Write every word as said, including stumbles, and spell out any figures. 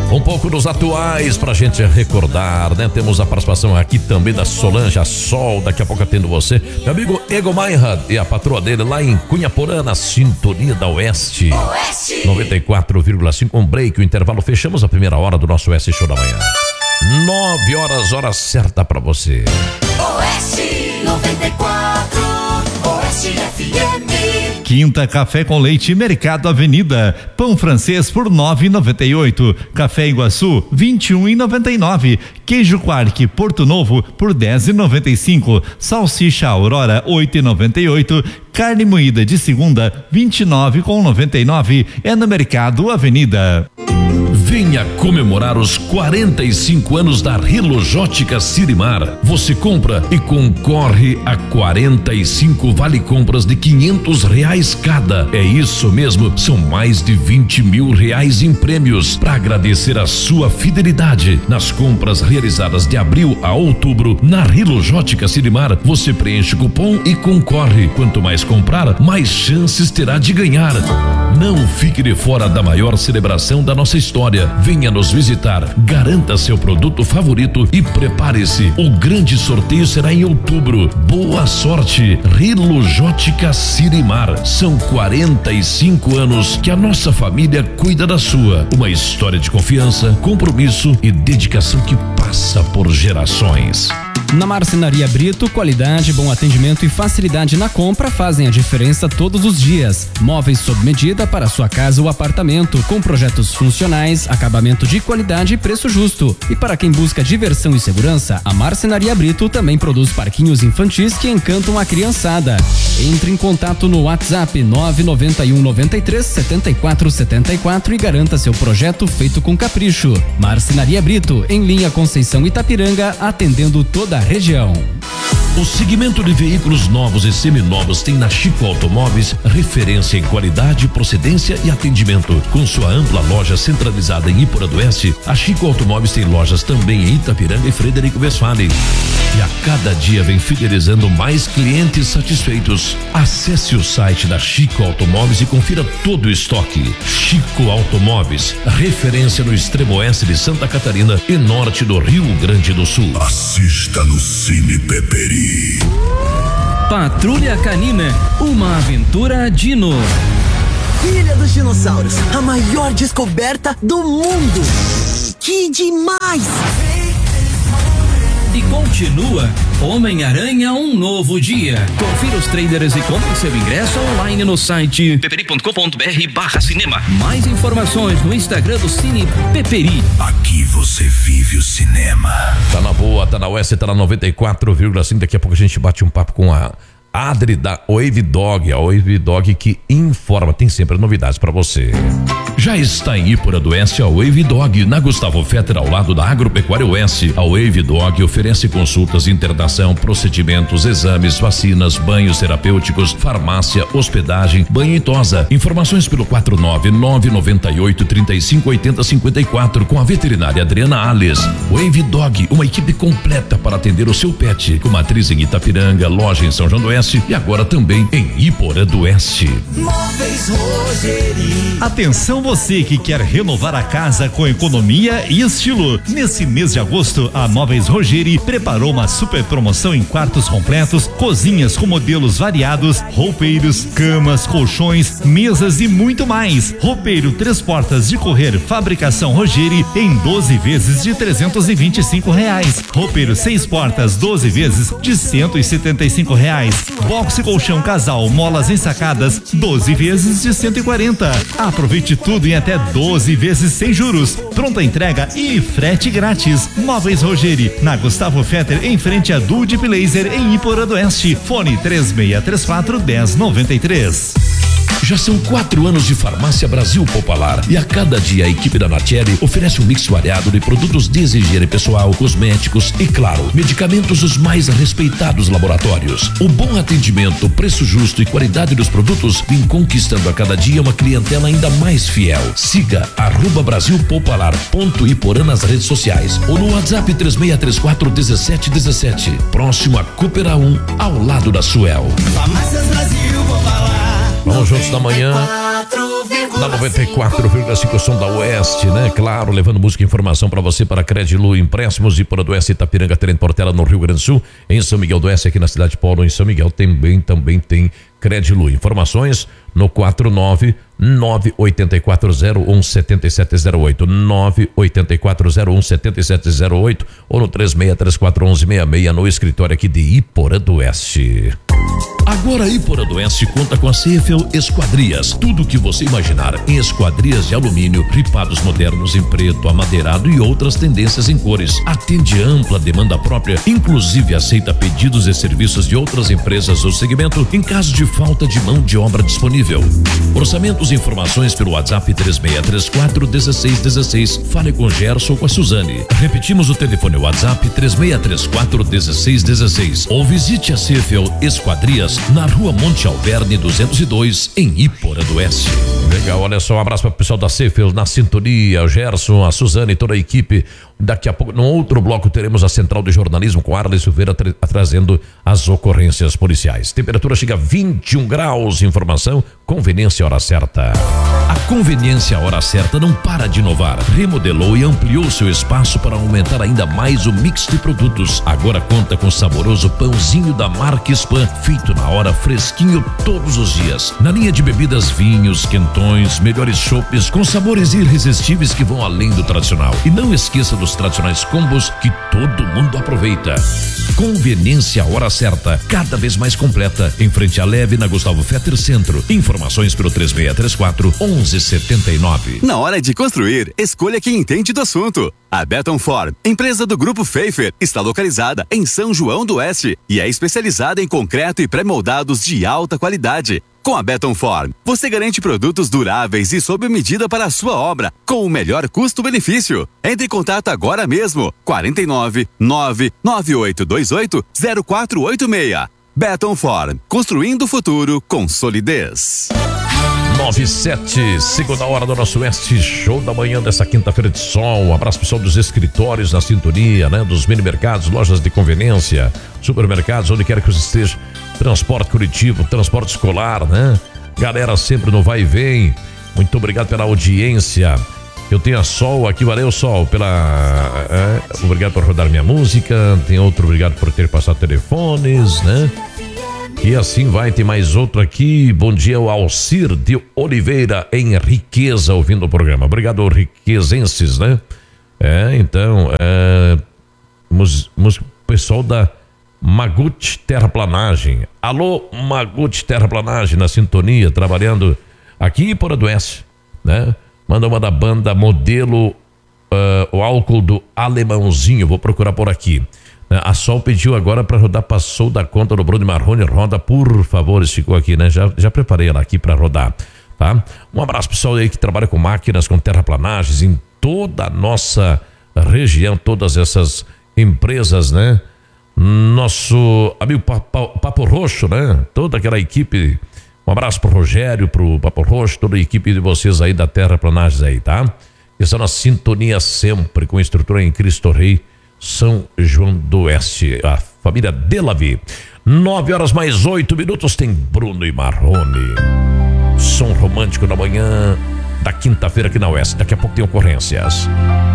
Um pouco dos atuais pra gente recordar, né? Temos a participação aqui também da Solange, a Sol, daqui a pouco atendo você. Meu amigo Ego Meinrad e a patroa dele lá em Cunhaporã, na sintonia da Oeste. Oeste. noventa e quatro vírgula cinco, um break, o intervalo. Fechamos a primeira hora do nosso Oeste Show da manhã. Nove horas, hora certa pra você. Oeste noventa e quatro, Oeste F M. Quinta Café com Leite, Mercado Avenida. Pão francês por nove e noventa e oito. Café Iguaçu vinte e um e noventa e nove. Queijo Quark Porto Novo por dez e noventa e cinco. Salsicha Aurora oito e noventa e oito. Carne moída de segunda vinte e nove com noventa e nove. É no Mercado Avenida. Venha comemorar os quarenta e cinco anos da Rilojótica Sirimar. Você compra e concorre a quarenta e cinco vale compras de quinhentos reais cada. É isso mesmo, são mais de vinte mil reais em prêmios. Para agradecer a sua fidelidade nas compras realizadas de abril a outubro na Rilojótica Sirimar, você preenche o cupom e concorre. Quanto mais comprar, mais chances terá de ganhar. Não fique de fora da maior celebração da nossa história. Venha nos visitar, garanta seu produto favorito e prepare-se. O grande sorteio será em outubro. Boa sorte, Rilojótica Sirimar. São quarenta e cinco anos que a nossa família cuida da sua. Uma história de confiança, compromisso e dedicação que passa por gerações. Na Marcenaria Brito, qualidade, bom atendimento e facilidade na compra fazem a diferença todos os dias. Móveis sob medida para sua casa ou apartamento, com projetos funcionais, acabamento de qualidade e preço justo. E para quem busca diversão e segurança, a Marcenaria Brito também produz parquinhos infantis que encantam a criançada. Entre em contato no WhatsApp nove nove um nove três sete quatro sete quatro e garanta seu projeto feito com capricho. Marcenaria Brito, em linha Conceição Itapiranga, atendendo toda a região. O segmento de veículos novos e seminovos tem na Chico Automóveis referência em qualidade, procedência e atendimento. Com sua ampla loja centralizada em Iporã do Oeste, a Chico Automóveis tem lojas também em Itapiranga e Frederico Westphalen. E a cada dia vem fidelizando mais clientes satisfeitos. Acesse o site da Chico Automóveis e confira todo o estoque. Chico Automóveis, referência no extremo oeste de Santa Catarina e norte do Rio Grande do Sul. Assista no Cine Peperi. Patrulha Canina, uma aventura dino. Ilha dos Dinossauros, a maior descoberta do mundo. Que demais! E continua Homem-Aranha, um novo dia. Confira os trailers e compre seu ingresso online no site peperi ponto com ponto br barra cinema. Mais informações no Instagram do Cine Peperi. Aqui você vive o cinema. Tá na boa, tá na Oeste, tá na noventa e quatro vírgula cinco. Daqui a pouco a gente bate um papo com a Adri da Wave Dog, a Wave Dog que informa, tem sempre novidades para você. Já está em Iporã do Oeste a Wave Dog, na Gustavo Fetter, ao lado da Agropecuária Oeste. A Wave Dog oferece consultas de internação, procedimentos, exames, vacinas, banhos terapêuticos, farmácia, hospedagem, banho e tosa. Informações pelo quatro nove nove nove oito três cinco oito zero cinco quatro com a veterinária Adriana Alves. Wave Dog, uma equipe completa para atender o seu pet, com matriz em Itapiranga, loja em São João do Oeste e agora também em Iporã do Oeste. Móveis Rogeri. Atenção você que quer renovar a casa com economia e estilo. Nesse mês de agosto, a Móveis Rogeri preparou uma super promoção em quartos completos, cozinhas com modelos variados, roupeiros, camas, colchões, mesas e muito mais. Roupeiro três portas de correr, fabricação Rogeri em doze vezes de trezentos e vinte e cinco reais. Roupeiro seis portas, doze vezes de cento e setenta e cinco reais. Boxe colchão casal, molas ensacadas, doze vezes de cento e quarenta. Aproveite tudo em até doze vezes sem juros. Pronta entrega e frete grátis. Móveis Rogeri, na Gustavo Fetter, em frente a Dulce Laser, em Iporã do Oeste. Fone três seis três quatro um zero nove três. Já são quatro anos de Farmácia Brasil Popular e a cada dia a equipe da Natieri oferece um mix variado de produtos de higiene pessoal, cosméticos e, claro, medicamentos dos mais respeitados laboratórios. O bom atendimento, preço justo e qualidade dos produtos vem conquistando a cada dia uma clientela ainda mais fiel. Siga arroba Brasil Popular ponto Iporã nas redes sociais ou no WhatsApp três seis três quatro um sete um sete. Próximo a Coopera um, ao lado da Suel. Farmácias Brasil Popular. Vamos juntos da manhã. noventa e quatro vírgula Na noventa e quatro vírgula cinco, som da Oeste, né? Claro, levando música e informação para você para Credilu Empréstimos e para do Oeste Itapiranga, Tenente Portela no Rio Grande do Sul, em São Miguel do Oeste, aqui na cidade de Paulo, em São Miguel também, também tem Credilu. Informações no quatro nove nove oito quatro zero um sete sete zero oito, nove oito quatro zero um sete sete zero oito ou no três seis três quatro um um seis seis no escritório aqui de Iporã do Oeste. Agora Iporã do Oeste conta com a Cefel Esquadrias. Tudo o que você imaginar em esquadrias de alumínio, ripados modernos em preto, amadeirado e outras tendências em cores. Atende ampla demanda própria, inclusive aceita pedidos e serviços de outras empresas do segmento em caso de falta de mão de obra disponível. Orçamentos e informações pelo WhatsApp três seis três quatro um seis um seis. Fale com Gerson ou com a Suzane. Repetimos o telefone WhatsApp três seis três quatro um seis um seis ou visite a Cefel Esquadrias na Rua Monte Alverne duzentos e dois, em Iporã do Oeste. Legal, olha só, um abraço para o pessoal da Cefel na sintonia, o Gerson, a Suzane e toda a equipe. Daqui a pouco, no outro bloco, teremos a Central de Jornalismo com Arles Silveira tra trazendo as ocorrências policiais. Temperatura chega a vinte e um graus, informação, conveniência hora certa. A Conveniência Hora Certa não para de inovar. Remodelou e ampliou seu espaço para aumentar ainda mais o mix de produtos. Agora conta com o saboroso pãozinho da marca Spam, feito na hora, fresquinho todos os dias. Na linha de bebidas, vinhos, quentões, melhores chopes com sabores irresistíveis que vão além do tradicional. E não esqueça dos tradicionais combos que todo mundo aproveita. Conveniência Hora Certa, cada vez mais completa, em frente à Leve, na Gustavo Fetter Centro. Informações pelo três seis três quatro um um sete nove. Na hora de construir, escolha quem entende do assunto. A Beton Form, empresa do Grupo Pfeiffer, está localizada em São João do Oeste e é especializada em concreto e pré-moldados de alta qualidade. Com a Beton Form, você garante produtos duráveis e sob medida para a sua obra, com o melhor custo-benefício. Entre em contato agora mesmo, quarenta e nove, nove nove oito dois oito, zero quatro oito seis. Beton Form, construindo o futuro com solidez. nove e sete, segunda hora do nosso Oeste, show da manhã dessa quinta-feira de sol. Um abraço pessoal dos escritórios na sintonia, né? Dos mini mercados, lojas de conveniência, supermercados, onde quer que você esteja. Transporte coletivo, transporte escolar, né? Galera sempre no vai e vem. Muito obrigado pela audiência. Eu tenho a Sol aqui, valeu Sol, pela... É, obrigado por rodar minha música. Tem outro, obrigado por ter passado telefones, né? E assim vai, tem mais outro aqui. Bom dia, o Alcir de Oliveira, em Riqueza, ouvindo o programa. Obrigado, riquezenses, né? É, então, é, mus, mus, pessoal da Maguti Terraplanagem. Alô, Maguti Terraplanagem, na sintonia, trabalhando aqui em Iporã do Oeste, né? Manda uma da banda Modelo, uh, o álcool do Alemãozinho, vou procurar por aqui. A Sol pediu agora para rodar, passou da conta do Bruno Marrone, roda, por favor, ficou aqui, né? Já, já preparei ela aqui para rodar, tá? Um abraço pessoal aí que trabalha com máquinas, com terraplanagens em toda a nossa região, todas essas empresas, né? Nosso amigo Papo, Papo Roxo, né? Toda aquela equipe, um abraço pro Rogério, pro Papo Roxo, toda a equipe de vocês aí da Terraplanagens aí, tá? Estão na sintonia sempre com a estrutura em Cristo Rei, São João do Oeste, a família Delavi. Nove horas mais oito minutos, tem Bruno e Marrone. Som romântico na manhã da quinta-feira aqui na Oeste. Daqui a pouco tem ocorrências.